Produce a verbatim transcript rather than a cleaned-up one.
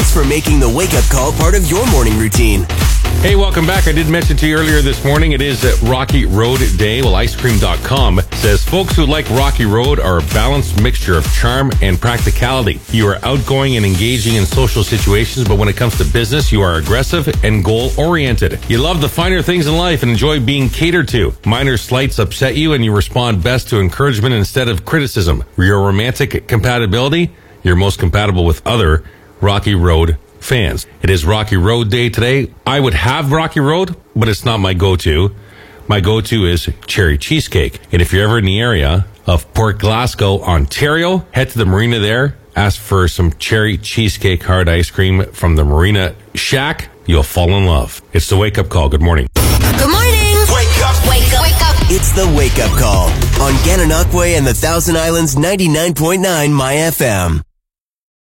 Thanks for making the wake-up call part of your morning routine. Hey, welcome back. I did mention to you earlier this morning, it is Rocky Road Day. Well, ice cream dot com says folks who like Rocky Road are a balanced mixture of charm and practicality. You are outgoing and engaging in social situations, but when it comes to business, you are aggressive and goal-oriented. You love the finer things in life and enjoy being catered to. Minor slights upset you, and you respond best to encouragement instead of criticism. Your romantic compatibility, you're most compatible with other Rocky Road fans. It is Rocky Road Day today. I would have Rocky Road, but it's not my go-to. My go-to is cherry cheesecake. And if you're ever in the area of Port Glasgow, Ontario, head to the marina there. Ask for some cherry cheesecake hard ice cream from the Marina Shack. You'll fall in love. It's the wake-up call. Good morning. Good morning. Wake up. Wake up. Wake up. It's the wake-up call on Gananoque and the Thousand Islands ninety-nine point nine My F M.